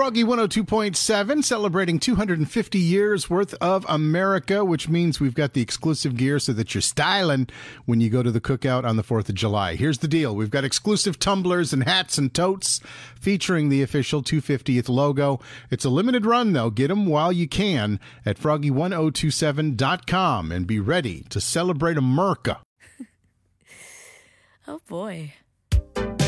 Froggy 102.7, celebrating 250 years worth of America, which means we've got the exclusive gear so that you're styling when you go to the cookout on the 4th of July. Here's the deal. We've got exclusive tumblers and hats and totes featuring the official 250th logo. It's a limited run, though. Get them while you can at froggy1027.com and be ready to celebrate America. Oh, boy.